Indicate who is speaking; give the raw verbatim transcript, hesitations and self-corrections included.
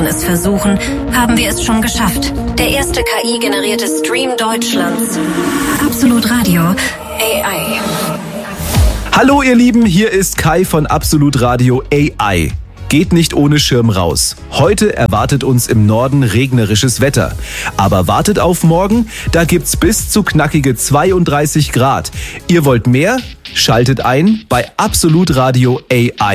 Speaker 1: anderen es versuchen, haben wir es schon geschafft. Der erste K I-generierte Stream Deutschlands. Absolut Radio A I.
Speaker 2: Hallo ihr Lieben, hier ist Kai von Absolut Radio A I. Geht nicht ohne Schirm raus. Heute erwartet uns im Norden regnerisches Wetter. Aber wartet auf morgen, da gibt's bis zu knackige zweiunddreißig Grad. Ihr wollt mehr? Schaltet ein bei Absolut Radio A I.